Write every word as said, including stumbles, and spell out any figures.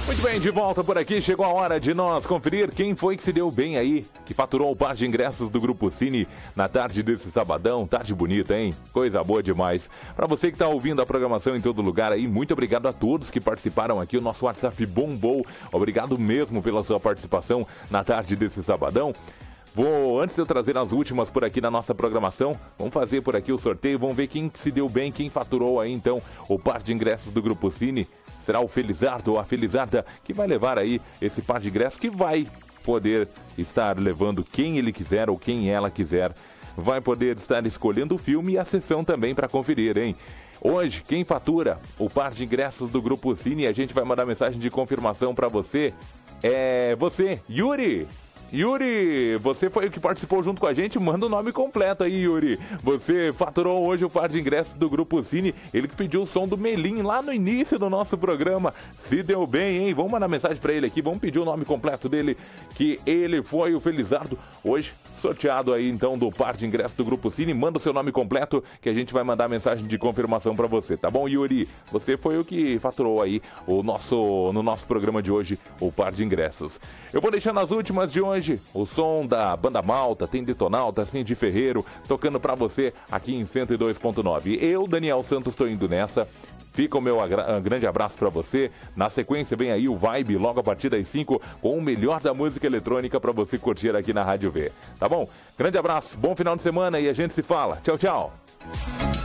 Muito bem, de volta por aqui, chegou a hora de nós conferir quem foi que se deu bem aí, que faturou o par de ingressos do Grupo Cine na tarde desse sabadão. Tarde bonita, hein? Coisa boa demais. Para você que está ouvindo a programação em todo lugar aí, muito obrigado a todos que participaram aqui, o nosso WhatsApp bombou. Obrigado mesmo pela sua participação na tarde desse sabadão. Vou, antes de eu trazer as últimas por aqui na nossa programação, vamos fazer por aqui o sorteio, vamos ver quem se deu bem, quem faturou aí então o par de ingressos do Grupo Cine. Será o Felizardo ou a Felizarda que vai levar aí esse par de ingressos, que vai poder estar levando quem ele quiser ou quem ela quiser. Vai poder estar escolhendo o filme e a sessão também para conferir, hein? Hoje, quem fatura o par de ingressos do Grupo Cine, e a gente vai mandar mensagem de confirmação para você, é você, Yuri! Yuri, você foi o que participou junto com a gente, manda o nome completo aí, Yuri. Você faturou hoje o par de ingressos do Grupo Cine, ele que pediu o som do Melim lá no início do nosso programa. Se deu bem, hein? Vamos mandar mensagem pra ele aqui, vamos pedir o nome completo dele, que ele foi o Felizardo, hoje sorteado aí então do par de ingressos do Grupo Cine. Manda o seu nome completo que a gente vai mandar mensagem de confirmação pra você, tá bom, Yuri? Você foi o que faturou aí o nosso, no nosso programa de hoje o par de ingressos. Eu vou deixando as últimas de hoje. Hoje, o som da Banda Malta, tem Detonauta, Cindy Ferreiro, tocando pra você aqui em cento e dois ponto nove. Eu, Daniel Santos, tô indo nessa. Fica o meu agra- grande abraço pra você. Na sequência vem aí o Vibe, logo a partir das cinco, com o melhor da música eletrônica pra você curtir aqui na Rádio V. Tá bom? Grande abraço, bom final de semana e a gente se fala. Tchau, tchau.